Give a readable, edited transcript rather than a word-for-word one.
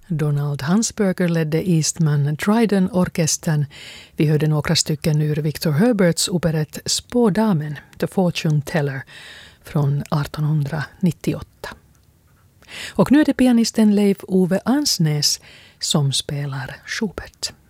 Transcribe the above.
Donald Hansberger ledde Eastman Dryden-orkestern. Vi hörde några stycken ur Victor Herberts operett Spådamen, The Fortune Teller, från 1898. Och nu är det pianisten Leif Ove Ansnäs som spelar Schubert.